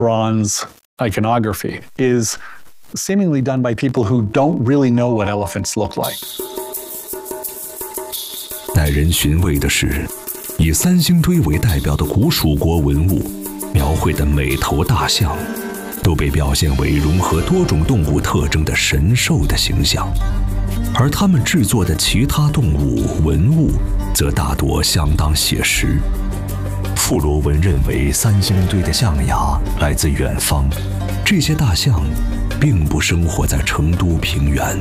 bronze iconography is seemingly done by people who don't really know what elephants look like. 耐人寻味的是，以三星堆为代表的古蜀国文物描绘的每头大象，都被表现为融合多种动物特征的神兽的形象，而他们制作的其他动物文物，则大多相当写实。傅罗文认为，三星堆的象牙来自远方，这些大象并不生活在成都平原。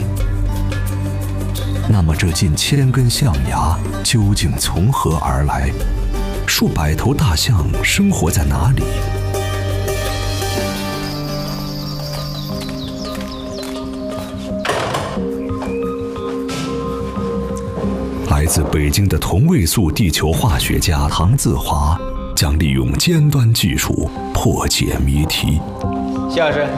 那么这近1000根象牙究竟从何而来？数百头大象生活在哪里？来自北京的同位素地球化学家唐自华将利用尖端技术破解谜题。 谢老师，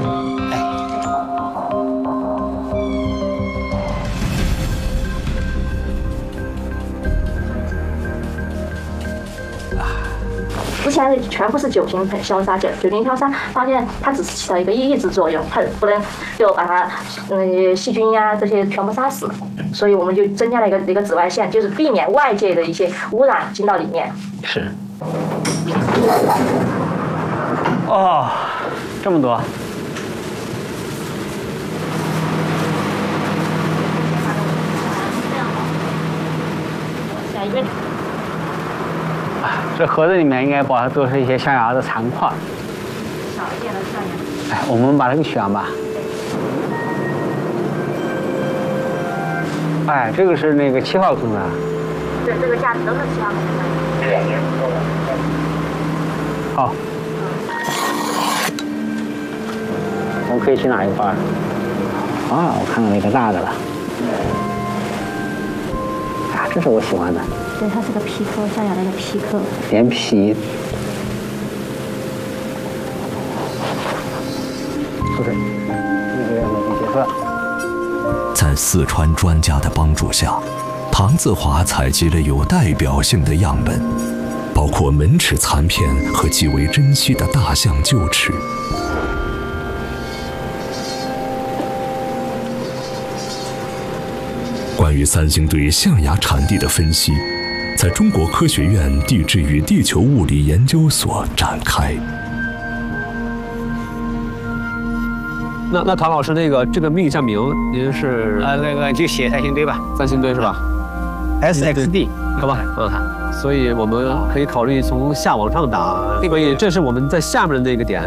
之前全部是酒精消杀，酒精消杀，发现它只是起到一个抑制作用，它不能就把它细菌呀这些全部杀死，所以我们就增加了一个紫外线，就是避免外界的一些污染进到里面。 是。哦，这么多。 下一位。 这盒子里面应该包的都是一些象牙的残块。 少一点的象牙。 哎，我们把这个取完吧。哎，这个是那个7号坑的。 对，这个架子都是7号坑的。 好。我们可以去哪一块？啊，我看到那个大的了。啊，这是我喜欢的。 对，它是个皮克，象牙的一个皮克。 连皮。OK， 这个我们结束。 在四川专家的帮助下，唐自华采集了有代表性的样本，包括门齿残片和极为珍稀的大象臼齿。关于三星堆象牙产地的分析，在中国科学院地质与地球物理研究所展开。 那唐老师，这个命相名您是那个就写三星堆吧， 三星堆是吧 ？SXD， 好吧，所以我们可以考虑从下往上打，所以这是我们在下面的那个点。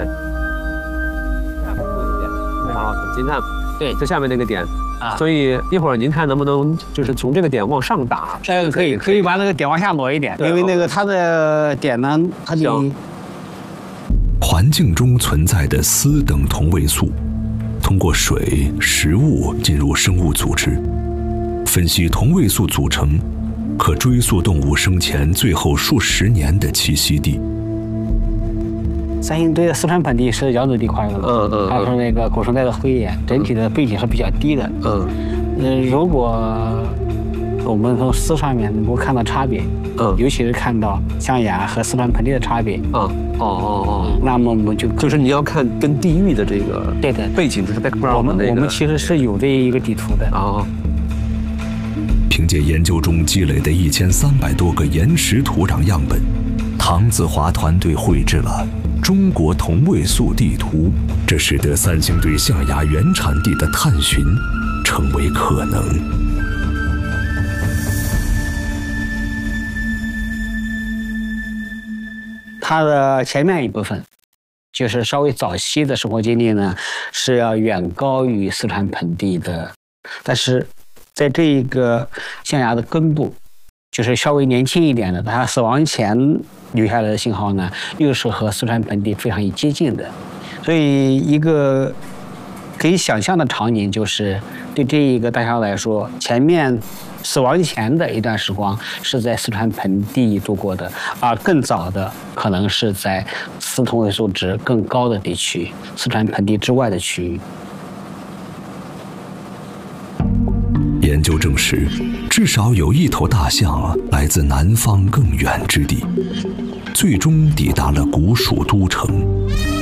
唐老师，您看， 对， 在下面那个点。所以一会儿您看能不能就是从这个点往上打？ 这个可以把那个点往下挪一点，因为那个它的点呢，它的环境中存在的锶等同位素，通过水、食物进入生物组织，分析同位素组成，可追溯动物生前最后数十年的栖息地。 三星堆的四川盆地是窑址地块的，它是那个古生代的灰岩，整体的背景是比较低的，如果我们从丝上面能够看到差别，尤其是看到象牙和四川盆地的差别，那么我们就是你要看跟地域的这个对的背景，就是 background 我们其实是有这一个地图的凭借研究中积累的1300多个岩石土壤样本，唐子华团队绘制了中国同位素地图，这使得三星堆象牙原产地的探寻成为可能。 它的前面一部分，就是稍微早期的生活经历呢，是要远高于四川盆地的，但是在这一个象牙的根部，就是稍微年轻一点的，它死亡前留下来的信号呢，又是和四川盆地非常接近的，所以一个可以想象的场景就是，对这一个大象来说，前面死亡前的一段时光是在四川盆地度过的，而更早的可能是在锶同位素值更高的地区，四川盆地之外的区域。 研究证实，至少有一头大象来自南方更远之地，最终抵达了古蜀都城。